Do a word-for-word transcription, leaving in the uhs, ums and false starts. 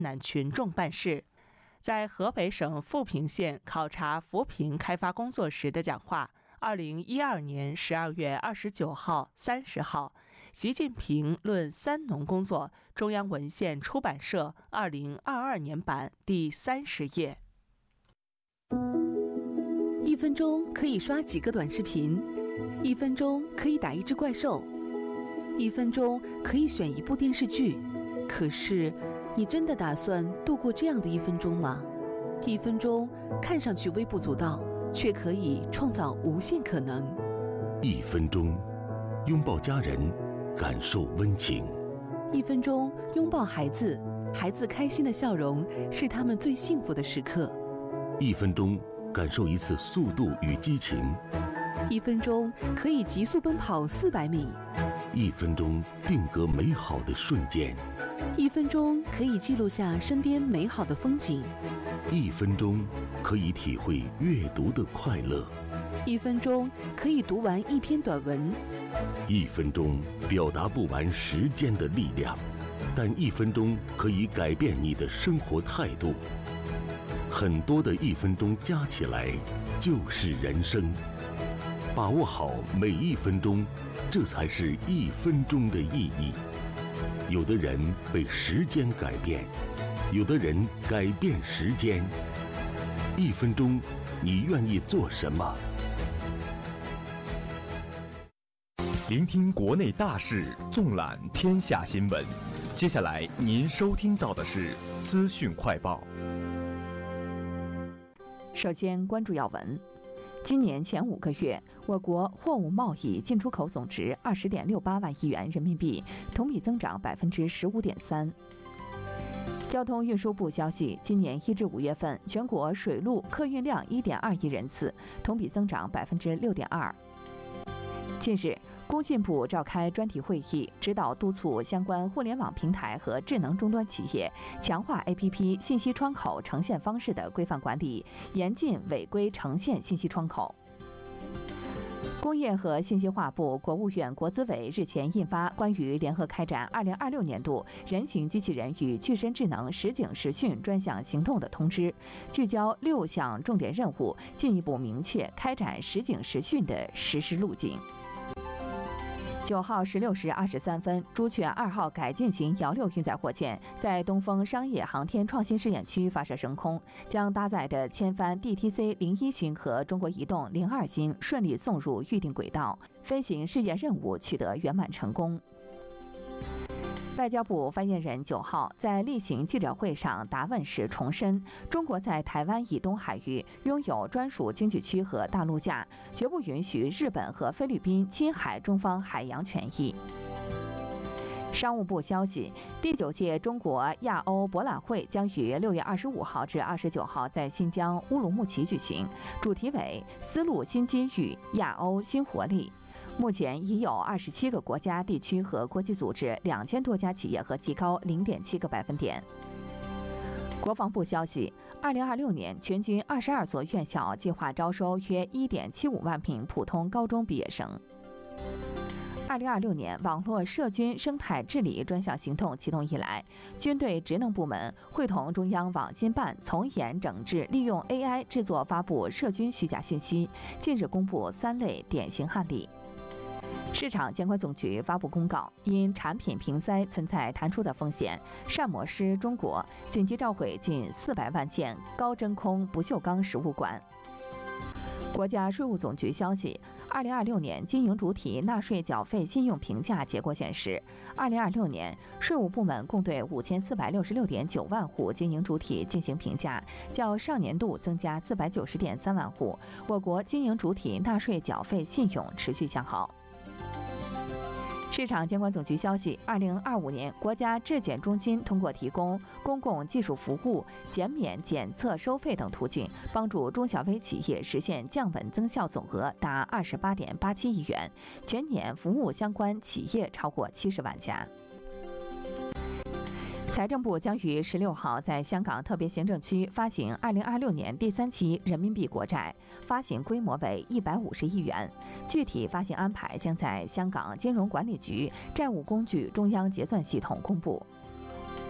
难群众办事。在河北省富平县考察扶贫开发工作时的讲话，二零一二年十二月二十九号、三十号，习近平论三农工作，中央文献出版社二零二二年版第三十页。 一分钟可以刷几个短视频，一分钟可以打一只怪兽，一分钟可以选一部电视剧。可是，你真的打算度过这样的一分钟吗？一分钟看上去微不足道，却可以创造无限可能。 一分钟，拥抱家人，感受温情。 一分钟拥抱孩子，孩子开心的笑容是他们最幸福的时刻。 一分钟，感受一次速度与激情。 一分钟可以急速奔跑四百米。 一分钟，定格美好的瞬间。 一分钟可以记录下身边美好的风景。 一分钟可以体会阅读的快乐。 一分钟可以读完一篇短文。 一分钟表达不完时间的力量，但一分钟可以改变你的生活态度。很多的一分钟加起来就是人生。把握好每一分钟，这才是一分钟的意义。有的人被时间改变，有的人改变时间。一分钟，你愿意做什么？ 聆听国内大事，纵览天下新闻。接下来您收听到的是资讯快报。 首先关注要闻。今年前五个月，我国货物贸易进出口总值二十点六八万亿元人民币，同比增长百分之十五点三。交通运输部消息，今年一至五月份，全国水陆客运量一点二亿人次，同比增长百分之六点二。近日，工信部召开专题会议，指导督促相关互联网平台和智能终端企业强化 A P P 信息窗口呈现方式的规范管理，严禁违规呈现信息窗口。工业和信息化部、国务院国资委日前印发关于联合开展二零二六年度人形机器人与具身智能实警实训专项行动的通知，聚焦六项重点任务，进一步明确开展实警实训的实施路径。九号十六时二十三分，朱雀二号改进型遥六运载火箭在东风商业航天创新试验区发射升空，将搭载的千帆 D T C 零一星和中国移动零二星顺利送入预定轨道，飞行试验任务取得圆满成功。外交部发言人九号在例行记者会上答问时重申，中国在台湾以东海域拥有专属经济区和大陆架，绝不允许日本和菲律宾侵害中方海洋权益。商务部消息，第九届中国亚欧博览会将于六月二十五号至二十九号在新疆乌鲁木齐举行，主题为“丝路新机遇，亚欧新活力”。目前已有二十七个国家、地区和国际组织两千多家企业和技高零点七个百分点。国防部消息，二零二六年全军二十二所院校计划招收约一点七五万名普通高中毕业生。二零二六年网络涉军生态治理专项行动启动以来，军队职能部门会同中央网信办从严整治利用 A I 制作发布涉军虚假信息，近日公布三类典型案例。市场监管总局发布公告，因产品瓶塞存在弹出的风险，膳魔师中国紧急召回近四百万件高真空不锈钢食物管。国家税务总局消息，二零二六年经营主体纳税缴费信用评价结果显示，二零二六年税务部门共对五千四百六十六点九万户经营主体进行评价，较上年度增加四百九十点三万户。我国经营主体纳税缴费信用持续向好。市场监管总局消息，二零二五年国家质检中心通过提供公共技术服务、减免检测收费等途径，帮助中小微企业实现降本增效总额达二十八点八七亿元，全年服务相关企业超过七十万家。财政部将于十六号在香港特别行政区发行二零二六年第三期人民币国债，发行规模为一百五十亿元。具体发行安排将在香港金融管理局债务工具中央结算系统公布。